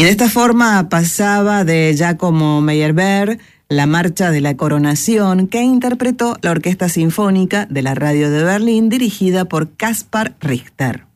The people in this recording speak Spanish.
Y de esta forma pasaba de Giacomo Meyerbeer la Marcha de la Coronación, que interpretó la Orquesta Sinfónica de la Radio de Berlín, dirigida por Kaspar Richter.